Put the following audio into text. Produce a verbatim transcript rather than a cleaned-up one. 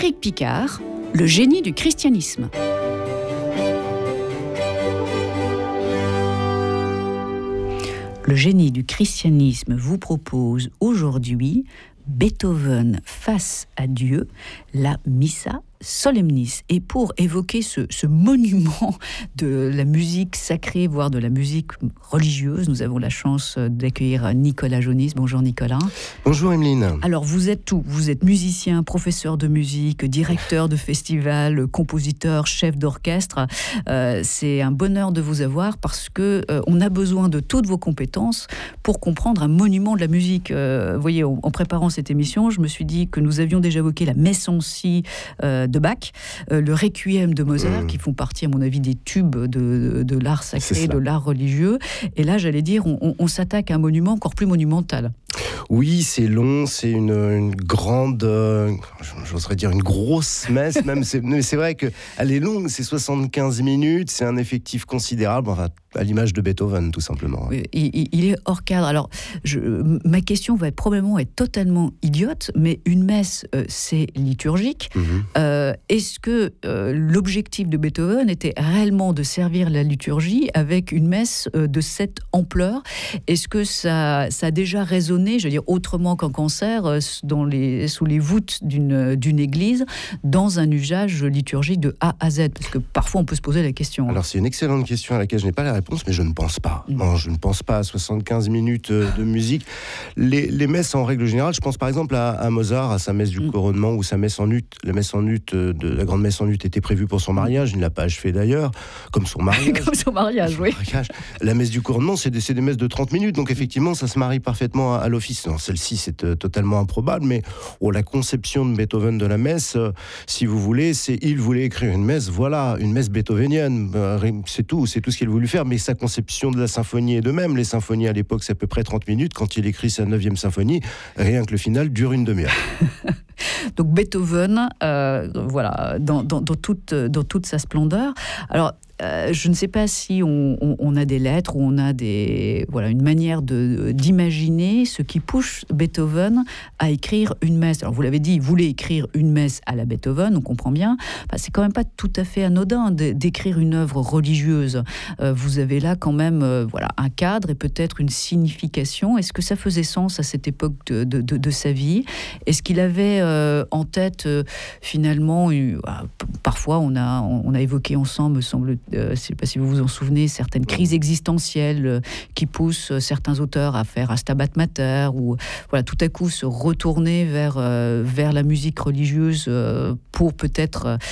Éric Picard, le génie du christianisme. Le génie du christianisme vous propose aujourd'hui Beethoven face à Dieu, la Missa Solemnis. Et pour évoquer ce, ce monument de la musique sacrée, voire de la musique religieuse, nous avons la chance d'accueillir Nicolas Jonis. Bonjour Nicolas. Bonjour Emeline. Alors vous êtes tout, vous êtes musicien, professeur de musique, directeur de festival, compositeur, chef d'orchestre. Euh, c'est un bonheur de vous avoir parce que euh, on a besoin de toutes vos compétences pour comprendre un monument de la musique. Euh, vous voyez, en, en préparant cette émission, je me suis dit que nous avions déjà évoqué la messe en si euh, de Bach, euh, le Requiem de Mozart, mmh. qui font partie, à mon avis, des tubes de, de, de l'art sacré, de l'art religieux. Et là, j'allais dire, on, on, on s'attaque à un monument encore plus monumental. Oui, c'est long, c'est une, une grande, euh, j'oserais dire une grosse messe même. C'est, mais c'est vrai qu'elle est longue, c'est soixante-quinze minutes, c'est un effectif considérable, enfin, à l'image de Beethoven, tout simplement. Il, il, il est hors cadre. Alors, je, ma question va être, probablement être totalement idiote, mais une messe, euh, c'est liturgique. Mm-hmm. Euh, est-ce que euh, l'objectif de Beethoven était réellement de servir la liturgie avec une messe euh, de cette ampleur ? Est-ce que ça, ça a déjà résonné, je veux dire, autrement qu'en concert, euh, dans les, sous les voûtes d'une, d'une église, dans un usage liturgique de A à Z ? Parce que parfois, on peut se poser la question. Alors, c'est une excellente question à laquelle je n'ai pas la réponse, mais je ne pense pas. Mmh. Non, je ne pense pas à soixante-quinze minutes de musique. Les, les messes, en règle générale, je pense par exemple à, à Mozart, à sa messe du mmh. couronnement, ou sa messe en ut. La messe en ut, de, la grande messe en ut était prévue pour son mariage, il ne l'a pas achevé d'ailleurs, comme son mariage. comme son mariage, oui. Mariage. La messe du couronnement, c'est des, c'est des messes de trente minutes, donc effectivement, ça se marie parfaitement à, à l'office. Non, celle-ci, c'est euh, totalement improbable, mais oh, la conception de Beethoven de la messe, euh, si vous voulez, c'est il voulait écrire une messe, voilà, une messe beethovenienne, euh, c'est tout, c'est tout ce qu'il voulait faire, mais sa conception de la symphonie est de même. Les symphonies à l'époque, c'est à peu près trente minutes. Quand il écrit sa neuvième symphonie, rien que le final dure une demi-heure. Donc Beethoven, euh, voilà, dans, dans, dans, toute, dans toute sa splendeur. Alors, Euh, je ne sais pas si on, on, on a des lettres ou on a des, voilà, une manière de, d'imaginer ce qui pousse Beethoven à écrire une messe. Alors vous l'avez dit, il voulait écrire une messe à la Beethoven, on comprend bien. Enfin, c'est quand même pas tout à fait anodin de, d'écrire une œuvre religieuse. Euh, vous avez là quand même euh, voilà, un cadre et peut-être une signification. Est-ce que ça faisait sens à cette époque de, de, de, de sa vie ? Est-ce qu'il avait euh, en tête euh, finalement, eu, euh, parfois on a, on a évoqué ensemble, me semble Euh, je ne sais pas si vous vous en souvenez, certaines crises existentielles euh, qui poussent euh, certains auteurs à faire un Stabat Mater ou voilà, tout à coup se retourner vers, euh, vers la musique religieuse euh, pour peut-être